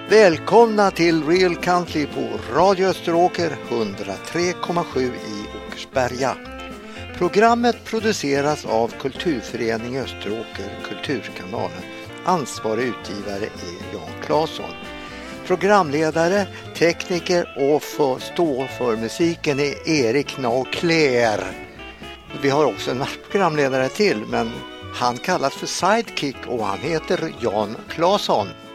Välkomna till Real Country på Radio Österåker 103,7 i Åkersberga. Programmet produceras av Kulturförening Österåker, Kulturkanalen. Ansvarig utgivare är Jan Claesson. Programledare, tekniker och stå för musiken är Erik Nauclair. Vi har också en programledare till, men han kallas för Sidekick och han heter Jan Claesson.